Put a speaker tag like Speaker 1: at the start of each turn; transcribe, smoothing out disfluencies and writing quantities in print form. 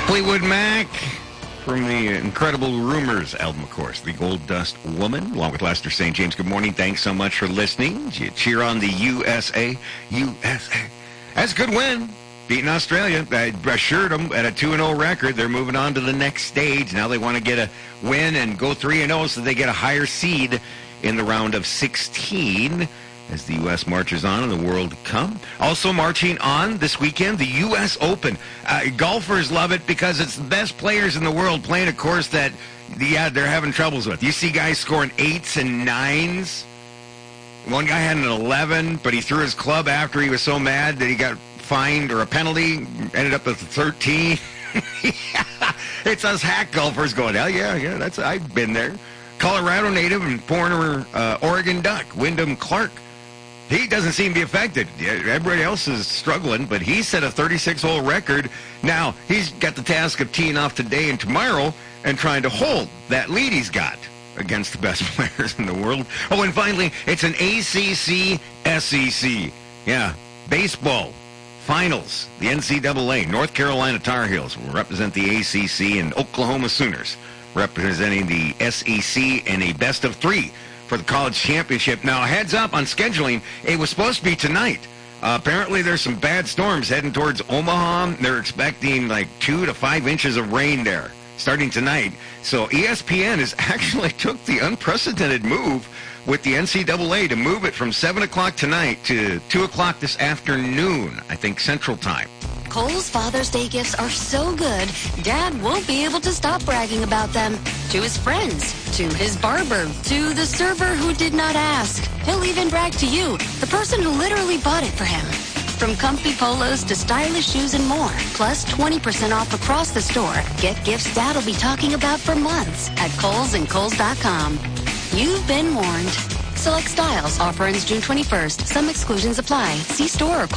Speaker 1: Fleetwood Mac from the Incredible Rumors album, of course. The Gold Dust Woman, along with Lester St. James. Good morning. Thanks so much for listening. You cheer on the USA. USA. That's a good win. Beating Australia. I assured them at a 2-0 record. They're moving on to the next stage. Now they want to get a win and go 3-0 so they get a higher seed in the round of 16 as the U.S. marches on in the World Cup. Also marching on this weekend, the U.S. Open. Golfers love it because it's the best players in the world playing a course that, they're having troubles with. You see guys scoring 8s and 9s. One guy had an 11, but he threw his club after he was so mad that he got fined or a penalty, ended up with a 13. It's us hack golfers going, hell yeah, I've been there. Colorado native and former Oregon Duck, Wyndham Clark. He doesn't seem to be affected. Everybody else is struggling, but he set a 36-hole record. Now, he's got the task of teeing off today and tomorrow and trying to hold that lead he's got against the best players in the world. Oh, and finally, it's an ACC SEC. Yeah, baseball finals. The NCAA, North Carolina Tar Heels will represent the ACC, and Oklahoma Sooners representing the SEC in a best-of-3 for the college championship. Now, heads up on scheduling, it was supposed to be tonight. Apparently, there's some bad storms heading towards Omaha. They're expecting like 2 to 5 inches of rain there starting tonight. So ESPN has actually took the unprecedented move with the NCAA to move it from 7 o'clock tonight to 2 o'clock this afternoon, I think, Central Time.
Speaker 2: Kohl's Father's Day gifts are so good, Dad won't be able to stop bragging about them. To his friends, to his barber, to the server who did not ask. He'll even brag to you, the person who literally bought it for him. From comfy polos to stylish shoes and more, plus 20% off across the store. Get gifts Dad'll be talking about for months at Kohl's and Kohl's.com. You've been warned. Select styles. Offer ends June 21st. Some exclusions apply. See store or